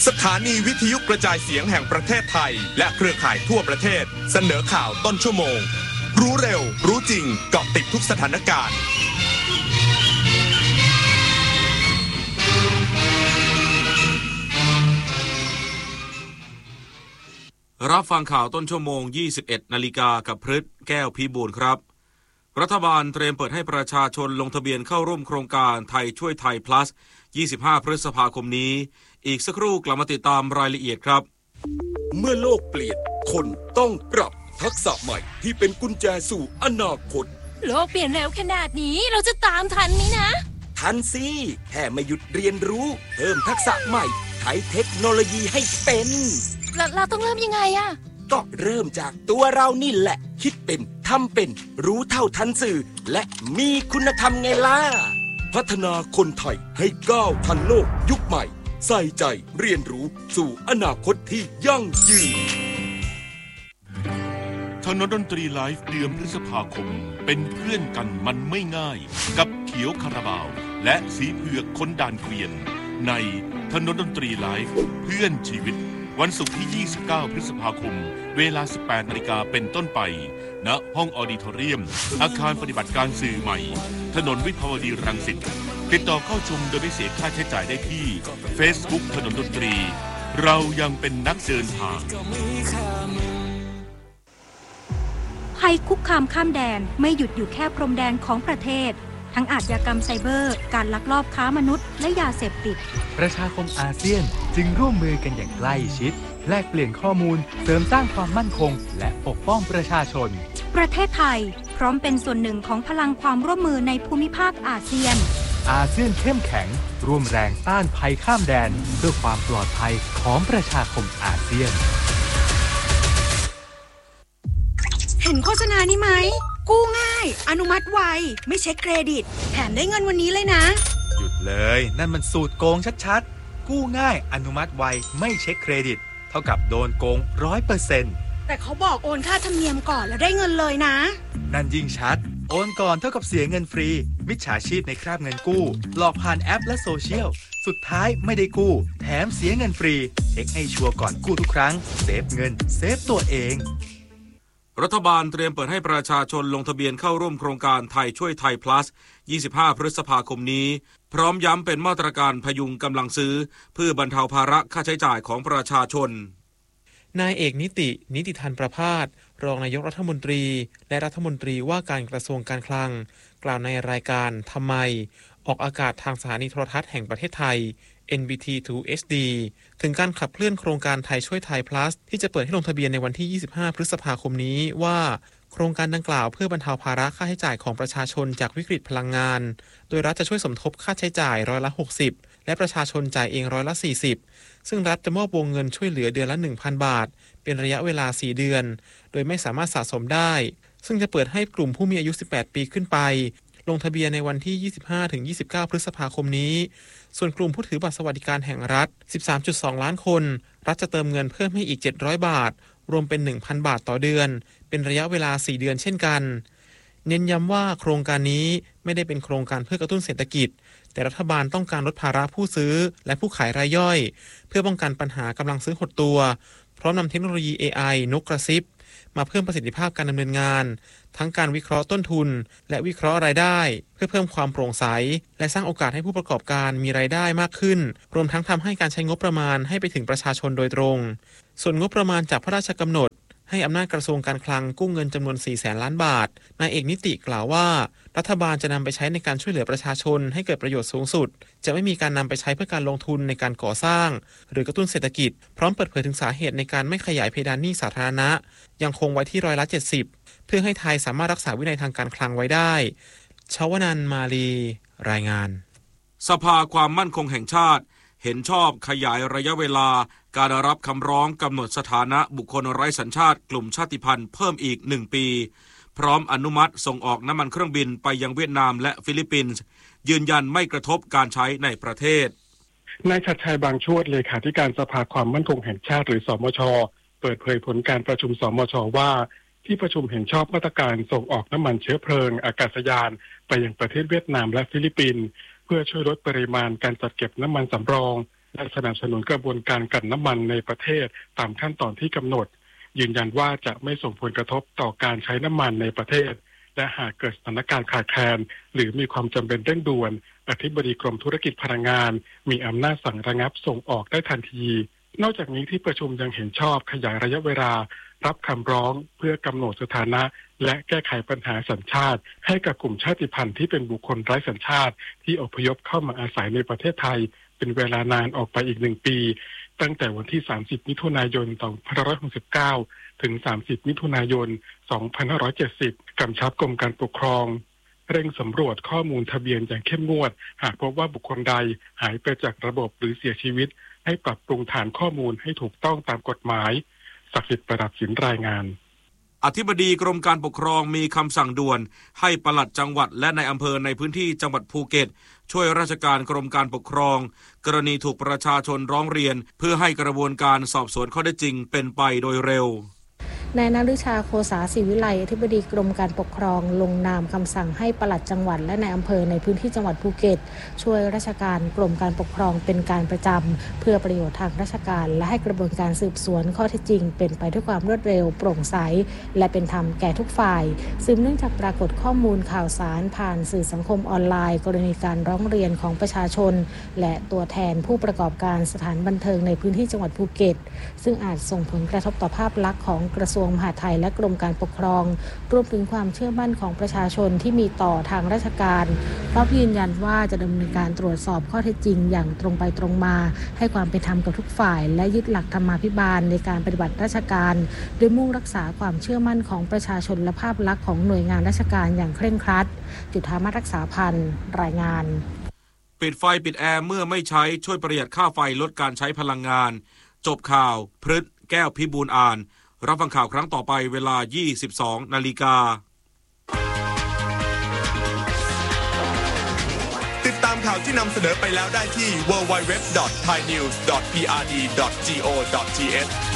สถานีวิทยุกระจายเสียงแห่งประเทศไทยและเครือข่ายทั่วประเทศเสนอข่าวต้นชั่วโมงรู้เร็วรู้จริงเกาะติดทุกสถานการณ์รับฟังข่าวต้นชั่วโมง 21 นาฬิกากับพฤทธิ์แก้วพิบูลครับรัฐบาลเตรียมเปิดให้ประชาชนลงทะเบียนเข้าร่วมโครงการไทยช่วยไทย plus 25 พฤษภาคมนี้อีกสักครู่กลับมาติดตามรายละเอียดครับเมื่อโลกเปลี่ยนคนต้องปรับทักษะใหม่ที่เป็นกุญแจสู่อนาคตโลกเปลี่ยนเร็วขนาดนี้เราจะตามทันไหมนะทันสิแค่ไม่หยุดเรียนรู้เพิ่มทักษะใหม่ใช้เทคโนโลยีให้เป็นเราต้องเริ่มยังไงอะก็เริ่มจากตัวเรานี่แหละคิดเป็นทำเป็นรู้เท่าทันสื่อและมีคุณธรรมไงล่ะพัฒนาคนไทยให้ก้าวทันโลกยุคใหม่ใส่ใจเรียนรู้สู่อนาคตที่ยั่งยืนถนนดนตรีไลฟ์เดือนพฤษภาคมเป็นเพื่อนกันมันไม่ง่ายกับเขียวคาราบาวและสีเผือกคนด่านเกวียนในถนนดนตรีไลฟ์เพื่อนชีวิตวันศุกร์ที่ 29 พฤษภาคมเวลา 18 นาฬิกาเป็นต้นไปณห้องออดิทอเรียมอาคารปฏิบัติการสื่อใหม่ถนนวิภาวดีรังสิตติดต่อเข้าชมโดยไม่เสียค่าใช้จ่ายได้ที่ Facebook ถนนดนตรีเรายังเป็นนักเดินทางภัยคุกคามข้ามแดนไม่หยุดอยู่แค่พรมแดนของประเทศทั้งอาชญากรรมไซเบอร์การลักลอบค้ามนุษย์และยาเสพติดประชาคมอาเซียนจึงร่วมมือกันอย่างใกล้ชิดแลกเปลี่ยนข้อมูลเสริมสร้างความมั่นคงและปกป้องประชาชนประเทศไทยพร้อมเป็นส่วนหนึ่งของพลังความร่วมมือในภูมิภาคอาเซียนอาเซียนเข้มแข็งร่วมแรงต้านภัยข้ามแดนเพื่อความปลอดภัยของประชาคมอาเซียนเห็นโฆษณานี้ไหมกู้ง่ายอนุมัติไวไม่เช็คเครดิตแถมได้เงินวันนี้เลยนะหยุดเลยนั่นมันสูตรโกงชัดๆกู้ง่ายอนุมัติไวไม่เช็คเครดิตเท่ากับโดนโกง 100% แต่เขาบอกโอนค่าธรรมเนียมก่อนแล้วได้เงินเลยนะนั่นยิ่งชัดโอนก่อนเท่ากับเสียเงินฟรีมิจฉาชีพในคราบเงินกู้หลอกผ่านแอปและโซเชียลสุดท้ายไม่ได้กู้แถมเสียเงินฟรีเช็คให้ชัวร์ก่อนกู้ทุกครั้งเซฟเงินเซฟตัวเองรัฐบาลเตรียมเปิดให้ประชาชนลงทะเบียนเข้าร่วมโครงการไทยช่วยไทย plus 25 พฤษภาคมนี้พร้อมย้ำเป็นมาตรการพยุงกำลังซื้อเพื่อบรรเทาภาระค่าใช้จ่ายของประชาชนนายเอกนิติธันประภาสรองนายกรัฐมนตรีและรัฐมนตรีว่าการกระทรวงการคลังกล่าวในรายการทำไมออกอากาศทางสถานีโทรทัศน์แห่งประเทศไทย NBT 2 HD ถึงการขับเคลื่อนโครงการไทยช่วยไทย plus ที่จะเปิดให้ลงทะเบียนในวันที่ 25 พฤษภาคมนี้ว่าโครงการดังกล่าวเพื่อบรรเทาภาระค่าใช้จ่ายของประชาชนจากวิกฤตพลังงานโดยรัฐจะช่วยสมทบค่าใช้จ่ายร้อยละ 60และประชาชนจ่ายเองร้อยละ 40ซึ่งรัฐจะมอบวงเงินช่วยเหลือเดือนละ 1,000 บาทเป็นระยะเวลา 4 เดือนโดยไม่สามารถสะสมได้ซึ่งจะเปิดให้กลุ่มผู้มีอายุ 18 ปีขึ้นไปลงทะเบียนในวันที่ 25-29 พฤษภาคมนี้ส่วนกลุ่มผู้ถือบัตรสวัสดิการแห่งรัฐ 13.2 ล้านคนรัฐจะเติมเงินเพิ่มให้อีก 700 บาทรวมเป็น 1,000 บาทต่อเดือนเป็นระยะเวลา 4 เดือนเช่นกันเน้นย้ำว่าโครงการนี้ไม่ได้เป็นโครงการเพื่อกระตุ้นเศรษฐกิจแต่รัฐบาลต้องการลดภาระผู้ซื้อและผู้ขายรายย่อยเพื่อป้องกันปัญหากำลังซื้อหดตัวพร้อมนำเทคโนโลยี AI นกกระซิบมาเพิ่มประสิทธิภาพการดำเนินงานทั้งการวิเคราะห์ต้นทุนและวิเคราะห์รายได้เพื่อเพิ่มความโปร่งใสและสร้างโอกาสให้ผู้ประกอบการมีรายได้มากขึ้นรวมทั้งทำให้การใช้งบประมาณให้ไปถึงประชาชนโดยตรงส่วนงบประมาณจากพระราชกำหนดให้อำนาจกระทรวงการคลังกู้เงินจำนวน 400,000 ล้านบาทนายเอกนิติกล่าวว่ารัฐบาลจะนำไปใช้ในการช่วยเหลือประชาชนให้เกิดประโยชน์สูงสุดจะไม่มีการนำไปใช้เพื่อการลงทุนในการก่อสร้างหรือกระตุ้นเศรษฐกิจพร้อมเปิดเผยถึงสาเหตุในการไม่ขยายเพดานหนี้สาธารณะยังคงไว้ที่ร้อยละ 70เพื่อให้ไทยสามารถรักษาวินัยทางการคลังไว้ได้ชวนันท์มาลีรายงานสภาความมั่นคงแห่งชาติเห็นชอบขยายระยะเวลาการรับคำร้องกำหนดสถานะบุคคลไร้สัญชาติกลุ่มชาติพันธุ์เพิ่มอีก1 ปีพร้อมอนุมัติส่งออกน้ำมันเครื่องบินไปยังเวียดนามและฟิลิปปินส์ยืนยันไม่กระทบการใช้ในประเทศนายชัดชัยบางชวดเลขาธิการสภาความมั่นคงแห่งชาติหรือสมช.เปิดเผยผลการประชุมสมช.ว่าที่ประชุมเห็นชอบมาตรการส่งออกน้ำมันเชื้อเพลิงอากาศยานไปยังประเทศเวียดนามและฟิลิปปินส์เพื่อช่วยลดปริมาณการจัดเก็บน้ำมันสำรองและสนับสนุนกระบวนการกลั่นน้ำมันในประเทศตามขั้นตอนที่กำหนดยืนยันว่าจะไม่ส่งผลกระทบต่อการใช้น้ำมันในประเทศและหากเกิดสถานการณ์ขาดแคลนหรือมีความจำเป็นเร่งด่วนอธิบดีกรมธุรกิจพลังงานมีอำนาจสั่งระงับส่งออกได้ทันทีนอกจากนี้ที่ประชุมยังเห็นชอบขยายระยะเวลารับคำร้องเพื่อกำหนดสถานะและแก้ไขปัญหาสัญชาติให้กับกลุ่มชาติพันธุ์ที่เป็นบุคคลไร้สัญชาติที่อพยพเข้ามาอาศัยในประเทศไทยเป็นเวลานานออกไปอีก1 ปีตั้งแต่วันที่30มิถุนายน2569ถึง30มิถุนายน2570กำชับกรมการปกครองเร่งสำรวจข้อมูลทะเบียนอย่างเข้มงวดหากพบว่าบุคคลใดหายไปจากระบบหรือเสียชีวิตให้ปรับปรุงฐานข้อมูลให้ถูกต้องตามกฎหมายศักดิ์สิทธิ์ประดับศิลป์รายงานอธิบดีกรมการปกครองมีคำสั่งด่วนให้ปลัดจังหวัดและนายอำเภอในพื้นที่จังหวัดภูเก็ตช่วยราชการกรมการปกครองกรณีถูกประชาชนร้องเรียนเพื่อให้กระบวนการสอบสวนข้อเท็จจริงเป็นไปโดยเร็วนายณฤชาโคสาศิวิไลอธิบดีกรมการปกครองลงนามคำสั่งให้ปลัดจังหวัดและนายอำเภอในพื้นที่จังหวัดภูเก็ตช่วยราชการกรมการปกครองเป็นการประจำเพื่อประโยชน์ทางราชการและให้กระบวนการสืบสวนข้อเท็จจริงเป็นไปด้วยความรวดเร็วโปร่งใสและเป็นธรรมแก่ทุกฝ่ายสืบเนื่องจากปรากฏข้อมูลข่าวสารผ่านสื่อสังคมออนไลน์กรณีการร้องเรียนของประชาชนและตัวแทนผู้ประกอบการสถานบันเทิงในพื้นที่จังหวัดภูเก็ตซึ่งอาจส่งผลกระทบต่อภาพลักษณ์ของกระทรวงมหาดไทยและกรมการปกครองรวมถึงความเชื่อมั่นของประชาชนที่มีต่อทางราชการพร้อมยืนยันว่าจะดำเนินการตรวจสอบข้อเท็จจริงอย่างตรงไปตรงมาให้ความเป็นธรรมกับทุกฝ่ายและยึดหลักธรรมาภิบาลในการปฏิบัติราชการโดยมุ่งรักษาความเชื่อมั่นของประชาชนและภาพลักษณ์ของหน่วยงานราชการอย่างเคร่งครัดจุฑามาศรักษาพันธ์รายงานปิดไฟปิดแอร์เมื่อไม่ใช้ช่วยประหยัดค่าไฟลดการใช้พลังงานจบข่าวพฤษแก้วพิบูลอ่านรับฟังข่าวครั้งต่อไปเวลา 22 นาฬิกาติดตามข่าวที่นำเสนอไปแล้วได้ที่ www.thainews.prd.go.th